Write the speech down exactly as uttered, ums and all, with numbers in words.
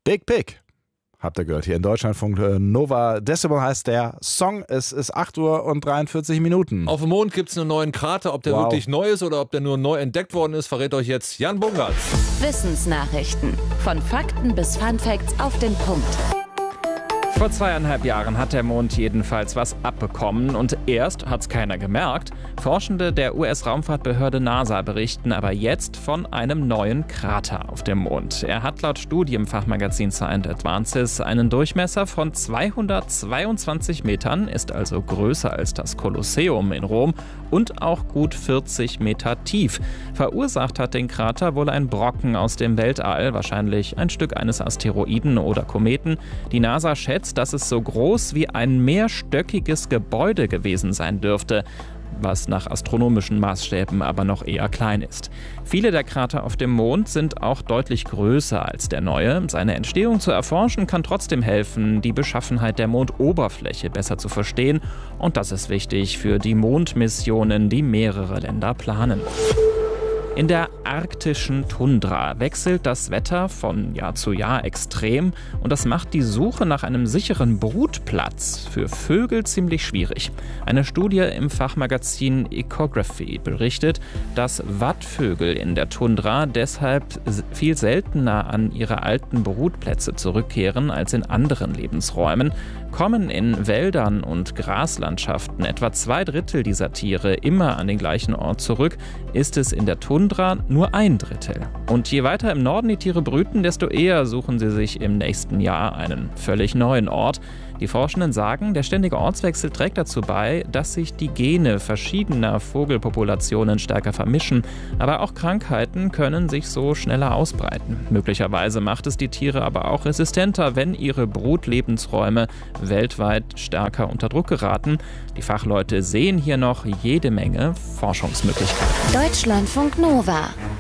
Big Pig. Habt ihr gehört, hier in Deutschlandfunk Nova Decibel heißt der Song. Es ist acht Uhr und dreiundvierzig Minuten. Auf dem Mond gibt es einen neuen Krater. Ob der Wow. wirklich neu ist oder ob der nur neu entdeckt worden ist, verrät euch jetzt Jan Bungartz. Wissensnachrichten. Von Fakten bis Funfacts auf den Punkt. Vor zweieinhalb Jahren hat der Mond jedenfalls was abbekommen und erst hat's keiner gemerkt. Forschende der U S-Raumfahrtbehörde NASA berichten aber jetzt von einem neuen Krater auf dem Mond. Er hat laut Studie im Fachmagazin Science Advances einen Durchmesser von zweihundertzweiundzwanzig Metern, ist also größer als das Kolosseum in Rom und auch gut vierzig Meter tief. Verursacht hat den Krater wohl ein Brocken aus dem Weltall, wahrscheinlich ein Stück eines Asteroiden oder Kometen. Die NASA schätzt, dass es so groß wie ein mehrstöckiges Gebäude gewesen sein dürfte, was nach astronomischen Maßstäben aber noch eher klein ist. Viele der Krater auf dem Mond sind auch deutlich größer als der neue. Seine Entstehung zu erforschen kann trotzdem helfen, die Beschaffenheit der Mondoberfläche besser zu verstehen. Und das ist wichtig für die Mondmissionen, die mehrere Länder planen. In der arktischen Tundra wechselt das Wetter von Jahr zu Jahr extrem und das macht die Suche nach einem sicheren Brutplatz für Vögel ziemlich schwierig. Eine Studie im Fachmagazin Ecography berichtet, dass Wattvögel in der Tundra deshalb viel seltener an ihre alten Brutplätze zurückkehren als in anderen Lebensräumen. Kommen in Wäldern und Graslandschaften etwa zwei Drittel dieser Tiere immer an den gleichen Ort zurück, ist es in der Tundra nur ein Drittel. Und je weiter im Norden die Tiere brüten, desto eher suchen sie sich im nächsten Jahr einen völlig neuen Ort. Die Forschenden sagen, der ständige Ortswechsel trägt dazu bei, dass sich die Gene verschiedener Vogelpopulationen stärker vermischen. Aber auch Krankheiten können sich so schneller ausbreiten. Möglicherweise macht es die Tiere aber auch resistenter, wenn ihre Brutlebensräume weltweit stärker unter Druck geraten. Die Fachleute sehen hier noch jede Menge Forschungsmöglichkeiten. Deutschlandfunk Nova.